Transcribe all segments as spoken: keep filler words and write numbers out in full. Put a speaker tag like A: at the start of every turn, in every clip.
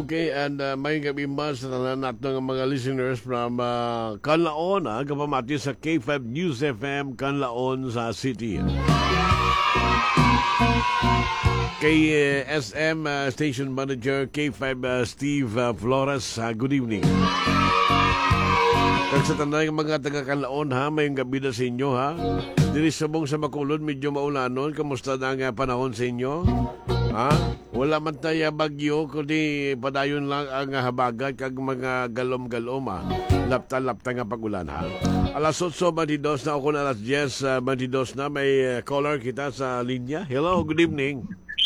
A: Okay, and uh, may gabi mas sa tanan natin ng mga listeners from uh, Canlaon, ha? Kapamati sa K five News F M, Canlaon sa City. Kay uh, S M uh, Station Manager K five uh, Steve uh, Flores, uh, good evening. Kag sa tanan ng mga taga-Canlaon, ha, may gabi na sa inyo, ha? Diri sabong sa Makulod, medyo maulanon. Kamusta na ang panahon sa inyo? Ha? Wala man tayo bagyo, kundi padayon lang ang habagat kag mga galom-galom, ha? Lapta-lapta nga pagulan, ha? Alas otso twenty-dos na ako na alas diyes twenty-dos na. May uh, caller kita sa linya. Hello, good evening.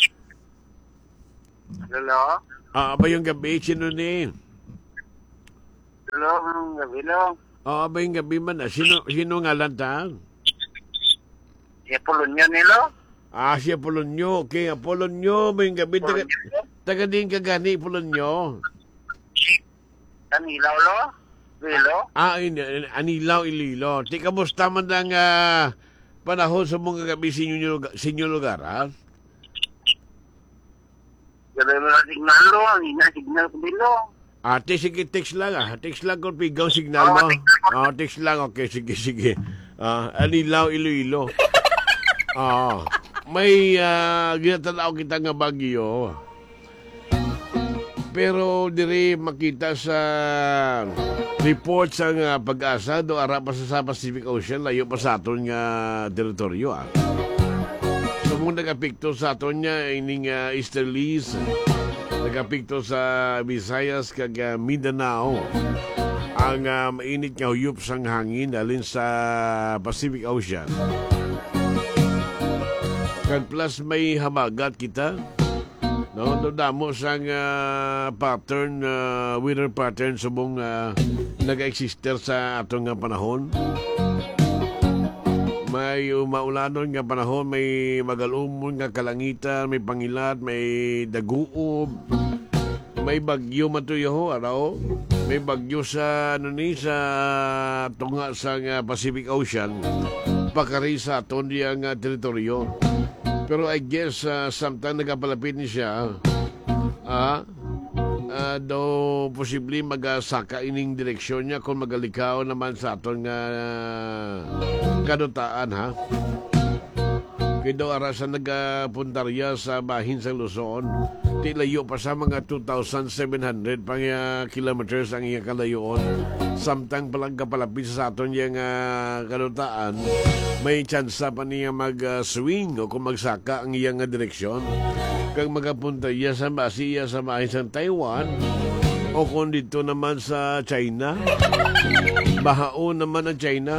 B: Hello?
A: Ah, ba yung gabi? Sino ni?
B: Hello, gabi lo.
A: Ah, ba yung gabi man? Sino, sino nga lanta?
B: Si Apolonio nilo?
A: Ah, si Apolonio. Okay, Apolonio. Ba yung gabi? Taga, taga din ka gani, Apolonio.
B: Anilaw lo? Vilo?
A: Ah, in, in, Anilaw, Ililo. Di kamusta man ang uh, panahon sa mga gabi sa inyo, sa inyo lugar, ha?
B: Gabi mo na signal lo. Ang ina signal ko bilo.
A: Ah, te, sige, text lang, ah. Text lang kung pigaw signal mo. Ah, text lang. Okay, sige, sige. Ah, Anilaw, Iloilo. Ah, may uh, ginatanaw kita nga bagyo. Pero diri makita sa report sa uh, pag-asa do ara pa sa Pacific Ocean, layo pa sa aton nga teritoryo, ah. So mong nagapikto sa aton nga ining uh, easterlies, nagapikto sa Visayas kag uh, Mindanao ang uh, mainit nga huyop sang hangin alin sa Pacific Ocean. Kag plus may hamagat kita, no, damo sang uh, pattern, uh, weather pattern subong uh, nag-exister sa atong nga panahon. May umaulanon nga panahon, may magalumon nga kalangitan, may pangilat, may daguob, may bagyo matuyo araw, may bagyo sa ano ni sa tunga sa uh, Pacific Ocean, pakari sa aton diyang uh, teritoryo. Pero I guess uh, samtang nagapalapit ni siya, ah, uh, daw posible magasaka ining direksyon niya kung magalikaw naman sa aton nga uh, kadutaan, ha? Kaya daw arasan nagapuntarya sa bahin sa Luzon, tilayo pa sa mga two thousand seven hundred pang uh, kilometers ang iyang kalayoon. Samtang palang kapalapit sa aton yung uh, kadutaan, may tsansa pa niya mag-swing uh, o kung magsaka ang iyang uh, direksyon. Kag magapunta iya sa Asia sa mahin sa Taiwan o kung dito naman sa China, bahaon naman ang China.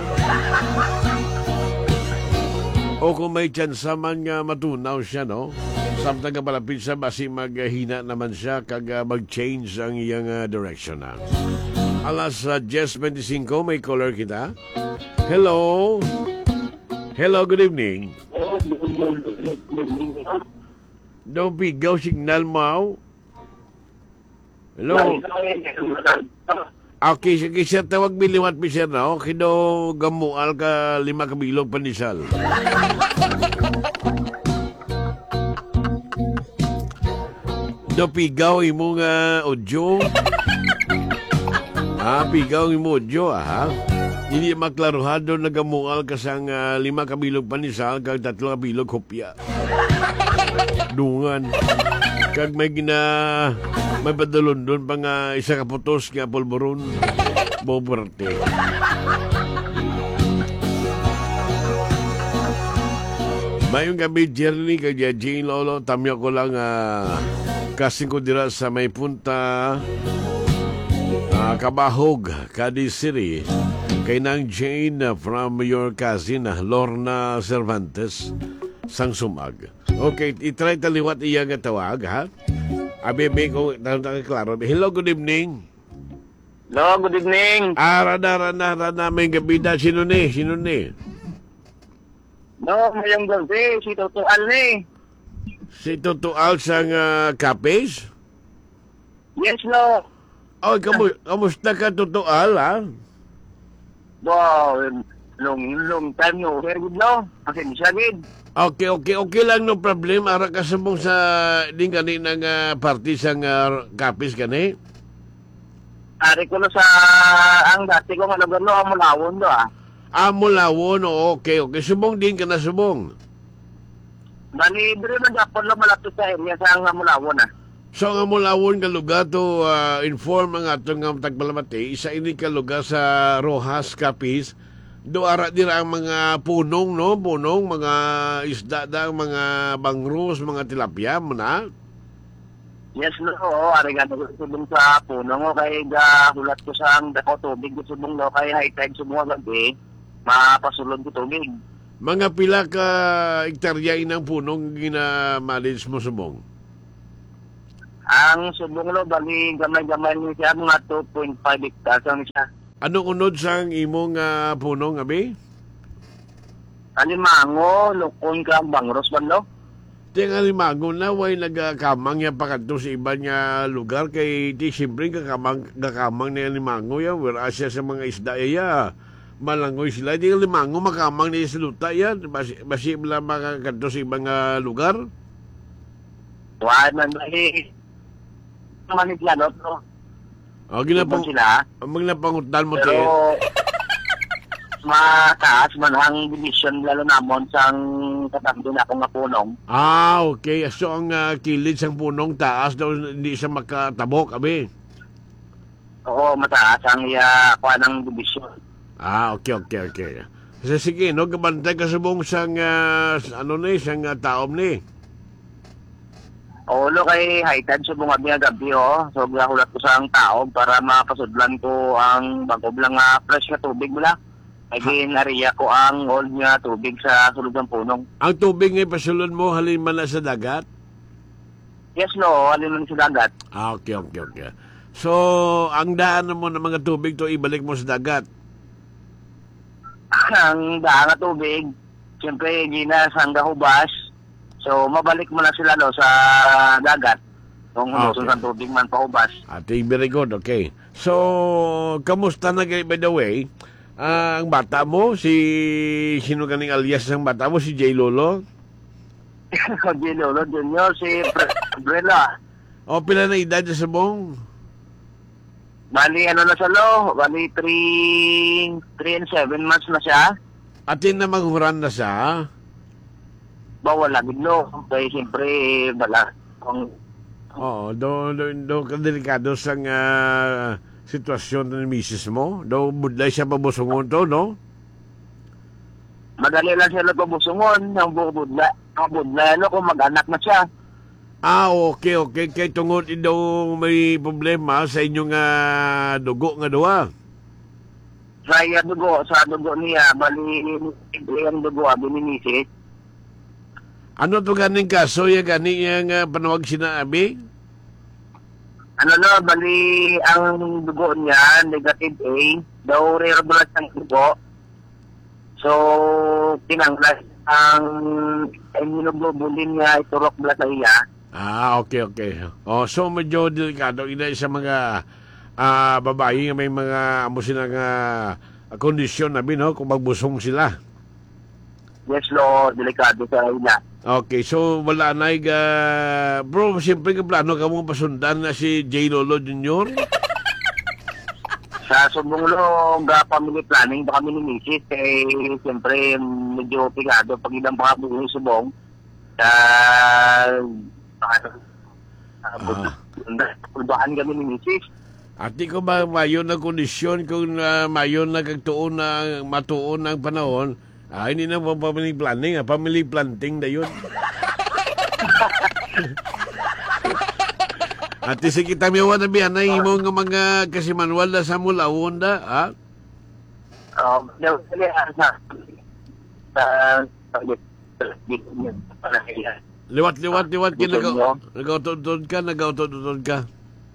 A: O kung may tsansa man nga matunaw siya, no? Samtang kapalapit siya, basi maghina naman siya kag uh, mag-change ang iyang uh, direction, na. Alas uh, diyes twenty-five, may caller kita. Hello? Hello, good evening. Don't pigaw signal mo. Hello? Okay, sige sir, tawag biliwat mi sir na. Okay do, gamual ka lima kabilog panisal. Do pigaw imong uh, audio. Ha, pigaw imong audio, ha? Hindi maklaruhado na gamual ka sang uh, lima kabilog panisal kag tatlo kabilog kopya. Dungan. Kag may gina may padalon doon pang uh, isa kaputos nga polvoron boberte. Mayong gabi Jeremy kag Jane Lolo, tamyo ko lang uh, kasing ko dira sa may punta uh, Kabahog, Cadiz City, kay nang Jane uh, from your cousin uh, Lorna Cervantes sang sumag. Okay, itry taliwat iya nga tawag, ha? Abebe ko, klaro. Hello, good evening.
B: Hello, good evening.
A: Ah, rana, rana, rana, may gabi na. Sino ni? Sino ni?
B: No, mayang gabi, si Totoal ni.
A: Si Totoal sang uh, Capes?
B: Yes, no.
A: Oh, kamu, kamusta ka, Totoal, ha?
B: Wow, long, long time no. Very good, no. Kasi siya, gid.
A: Okay, okay, okay lang, no problem. Ara ka subong sa din kani ng uh, party sang uh, kapis kani.
B: Ari ko no sa ang dati ko nga lugar no, ang Mulawon do ah.
A: Ah, Mulawon, oh, okay, okay. Subong din ka na subong.
B: Bali, dire man dapat lo malapit sa area sa ang Mulawon ah.
A: So ang Mulawon ka lugar to uh, inform ang atong nga tagpalamati, isa ini ka lugar sa Rojas Capiz. Do ara dira ang mga punong, no? Punong, mga isda da, mga bangrus, mga tilapia mo na.
B: Yes, no, oo, ari nga no, subong sa puno ngo kay ga hulat ko sa ang dako tubig ko subong no kay high tide subong gabi, mapasulod ko tubig.
A: Mga pila ka hektarya inang punong gina-manage mo subong?
B: Ang subong lo bali gamay-gamay ni siya mga two point five hectares ang siya.
A: Anong unod sang imong uh, punong, abi?
B: Alimango, lukon ka ang bangros man lo.
A: Tinga limango na, way nagkamang yan pakanto sa iba nga lugar, kay di siyempre kakamang, kakamang na limango yan, whereas siya sa mga isda iya, malangoy sila. Di limango makamang na sa luta yan, basi, basi lang makakanto sa ibang uh, lugar.
B: Wala man bali, manit yan, no?
A: O, ginapang,
B: sila.
A: magnapangutan mo,
B: Pero,
A: te.
B: mataas man ang division lalo namon sang katamdo na akong punong.
A: Ah, okay. So, ang uh, kilid sang punong taas daw, hindi siya makatabok, abi?
B: Oo, mataas ang iya kuha ng division.
A: Ah, okay, okay, okay. So, sige, no, kabantay ka subong sang, uh, ano ni, sang uh, taom ni.
B: Oo, lo kay haitan sa mga biya gabi, oh. So, gahulat ko sa ang tao para mapasudlan ko ang bago lang nga fresh na tubig mula. Again, nariya ko ang old nga tubig sa sulod ng punong.
A: Ang tubig ngay pasulod mo, halin man na sa dagat?
B: Yes, no, alin man sa dagat.
A: Ah, okay, okay, okay. So, ang daan mo ng mga tubig to, ibalik mo sa dagat?
B: Ang daan nga tubig, siyempre, gina sa gahubas. So, mabalik mo na sila no, sa dagat. Kung
A: Ah,
B: hulusun
A: okay.
B: ng tubig man paubas.
A: Ate, very good, okay. So, kamusta na kayo, by the way? Ah, ang bata mo, si... Sino kaning alias ng bata mo? Si J. Lolo?
B: Di Lolo Junior, si Brela.
A: O, pila na edad sa sabong?
B: Bali, ano na sa lo? Bali, three and seven months na siya.
A: Atin na maghuran na siya?
B: Bawal lagi lo. Kaya siyempre, bala. Kung
A: Oo, do, do, do kadelikado sa uh, sitwasyon ng misis mo. Do, budlay siya pabusungon to, no?
B: madali lang siya nagpabusungon ng bubudla. Ang budla, ano, kung mag-anak na siya.
A: Ah, okay, okay. Kay tungod daw may problema sa inyong uh, dugo nga duwa.
B: Sa iya dugo, sa dugo niya, bali, ang dugo, bininisit.
A: Ano to ganing kaso ya gani yang uh, panawag sinabi?
B: Ano na, bali, ang dugo niya, negative A, daw rare blood ng dugo. So, tinanglas ang immunoglobulin niya, iturok blood sa iya.
A: Ah, okay, okay. Oh, so medyo delikado ina sa mga uh, babae nga may mga amo silang uh, kondisyon na no kung magbusong sila.
B: Yes, Lord, delikado sa ina.
A: Okay, so wala na uh, bro, siyempre ka plano ka mong pasundan na si J. Lolo Junior?
B: Sa Sumbonglo, ga family planning ba kami ni Misis, eh, siyempre, medyo pigado pag ilang mga buhay subong. Sa, ah, pulbahan kami ni Misis.
A: Ati ko ba mayon na kondisyon kung uh, mayon na kagtuon na matuon ng panahon, ah, hindi na po family planning, ah, family planting na yun. Ati sige tamiwa na biyan na imong nga mga kasimanwal na sa mulawon da, ha?
B: Um, daw sila sa sa
A: Liwat, liwat, liwat,
B: Gusto
A: kinagaw,
B: nyo?
A: nagaw-tudod ka, nagaw-tudod ka.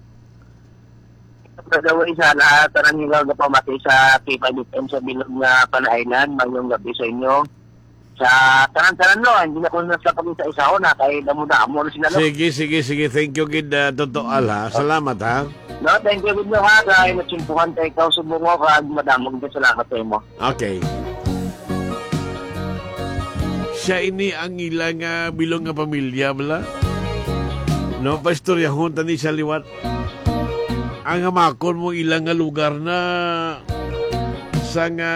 B: daw isa lahat tarang nila nga pamati sa P five F M sa bilog nga panailan mayong gabi sa inyo. Sa tanan-tanan no, hindi na ko nasa pagin sa isaw na kay damo-damo na sila no.
A: Sige, sige, sige, thank you kid, uh, totoal ha. Salamat ha.
B: No, thank you with ha, kay natsimpuhan tayo ikaw subungo kag madamog din salamat sa imo.
A: Okay. siya ini ang ilang uh, bilong nga pamilya bala. No, pastoryahon tani sa liwat. Ang hamakon mo ilang nga lugar na sa nga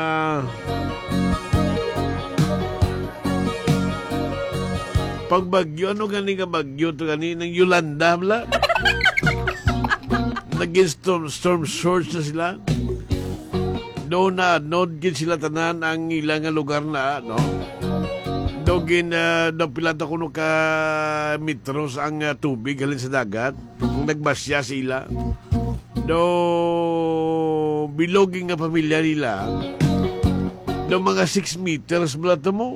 A: pagbagyo, ano gani nga bagyo to gani ng Yolanda bala. Naging storm, storm surge na sila. Doon na, noon gin sila tanan ang ilang nga lugar na, no? Doon gin, uh, doon pilata kuno ka metros ang uh, tubig halin sa dagat. Kung nagbasya sila. Doon, biloging nga pamilya nila. Doon mga six meters balata mo.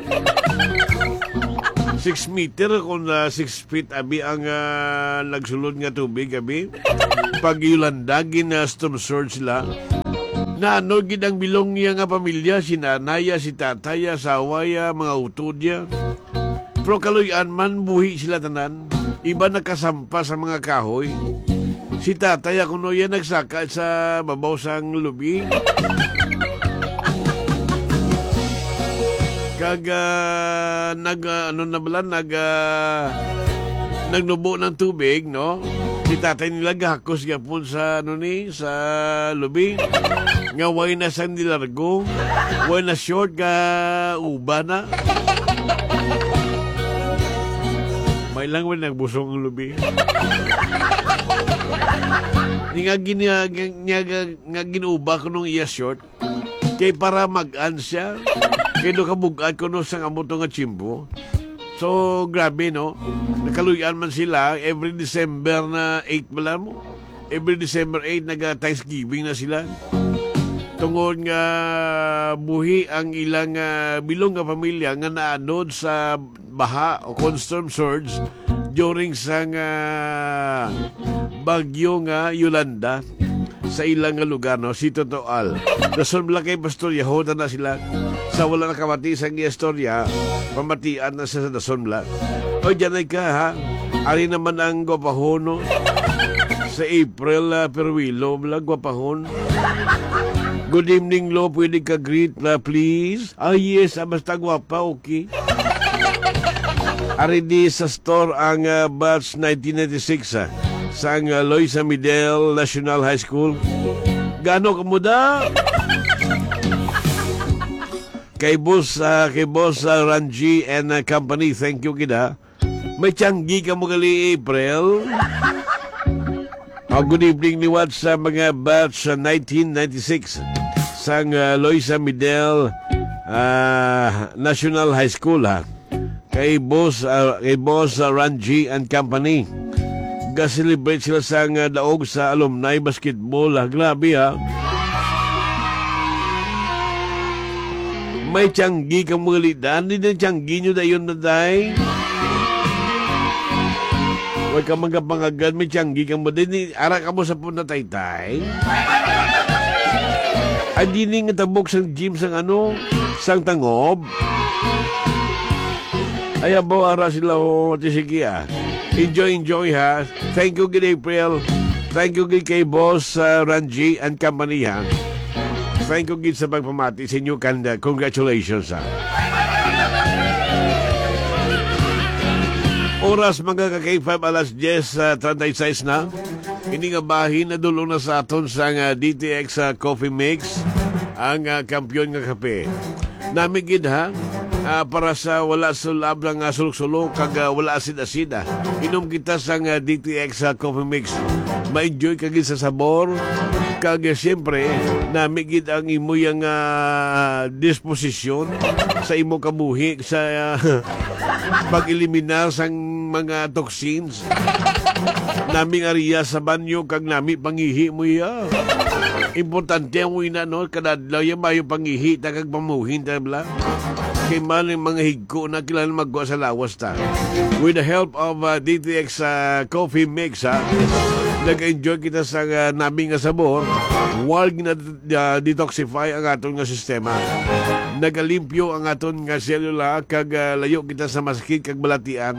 A: six meter kung uh, six feet abi ang uh, nagsulod nga tubig abi. Pag Yolanda, gin uh, storm surge sila. Na ano gid ang bilong niya nga pamilya, si nanaya, si tataya, sawaya, mga utod niya. Pero kaluyan man, buhi sila tanan. Iba nakasampa sa mga kahoy. Si tataya kuno yan nagsaka sa babaw sang lubi. Kaga nag ano na bala nag uh, nagnubo ng tubig, no? Si tatay nila gahakos gapon sa ano ni sa lubi. Nga way na sang nilargo, way na short ka uba na. May lang way nagbusong ang lubi. Nga gin nga, nga, nga ginuba ko nung iya short. Kay para mag-an siya. Kaya doon kabugad ko nung sang amoto nga chimpo. So, grabe, no? Nakaluyan man sila every December na eight pala mo. Every December eight, nag-Thanksgiving na sila. Tungod nga buhi ang ilang uh, bilong nga pamilya nga naanod sa baha o storm surge during sa uh, bagyo nga Yolanda sa ilang nga lugar, no? Si Totoal. Dason bala kay Pastor Yahoda na sila. Sa wala na kamati sa istorya, pamatian na sa dason bala. O dyan ay ka, ha? Ari naman ang gwapahono sa April uh, Perwilo, bala gwapahon. Good evening, Lo. Pwede ka greet na, please? Ah, yes. Ah, basta gwapa, okay. Ari di sa store ang uh, batch nineteen ninety-six, ah, sa uh, Loisa Midel National High School. Gano kamuda? Kay boss, uh, kay boss uh, Ranji and uh, company, thank you kita. May tiyanggi ka mo gali April. Oh, good evening ni Wat sa mga batch uh, nineteen ninety-six sa uh, Loisa Midel uh, National High School, ha. Kay boss, uh, kay boss uh, Ranji and company. Ga-celebrate sila sa uh, daog sa alumni basketball, ha. Grabe, ha. May tiyanggi kang mga lidan. Hindi na tiyanggi nyo na yun na day. Huwag ka mga pangagan. May tiyanggi kang mo. Dini, ara ka mo sa punta taytay. Ay, di nga tabok sang gym sang ano, sang tangob. Ay, abo, ara sila o tisigi, ah. Enjoy, enjoy, ha. Thank you, good April. Thank you, good kay boss uh, Ranji and company, ha. Thank you, Gid, sa pagpamati sa inyo. Kanda, congratulations, ha. Oras mga ka-K five, alas diyes, uh, thirty-six na. Ini nga bahin na dulo na sa aton sa uh, D T X uh, Coffee Mix, ang uh, kampiyon nga kape. Namigid, ha, uh, para sa wala sulab ng uh, sulok-sulok, kag uh, wala asid-asid, ha. Inom kita sa uh, D T X uh, Coffee Mix. Ma-enjoy kagid sa sabor, kag uh, siyempre, namigid ang imo yung uh, disposisyon sa imo kabuhi sa uh, pag-eliminar sang mga toxins. Naming ariya sa banyo kag nami pangihi mo ya. Importante ang wina, no? Kadadlaw yan mayo pangihi ta kag pamuhin ta bla. Kay man yung mga higko na kailangan magwa sa lawas ta. With the help of uh, D T X uh, Coffee Mix, ha, nag-enjoy kita sa uh, naming nga sabor. Wag na uh, detoxify ang aton nga sistema. Nagalimpyo ang aton nga selula kag uh, layo kita sa maskit kag balatian.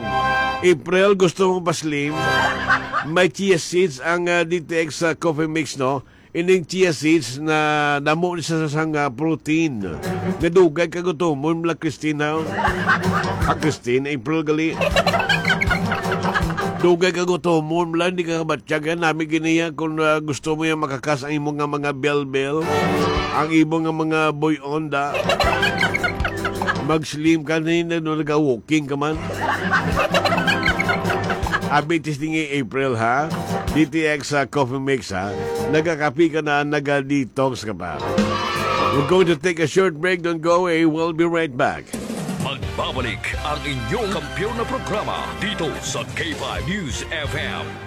A: April, gusto mong paslim? May chia seeds ang uh, D T X uh, Coffee Mix, no? ining chia seeds na damo ni sa sang uh, protein. Nadugay ka gutomon mula Christina. Ah, Christine, April gali. Dugay ka gutomon mula, hindi ka kabatyagan. Nami giniya kung uh, gusto mo yung makakas ang imong nga mga bell-bell, ang imong nga mga boy onda. Mag-slim ka na yun, no, nag-walking ka man. Abitis ni April, ha? D T X uh, Coffee Mix, ha? Nagkakapi ka na, nag-detox ka pa. We're going to take a short break. Don't go away. We'll be right back.
C: Magbabalik ang inyong kampiyon na programa dito sa K five News F M.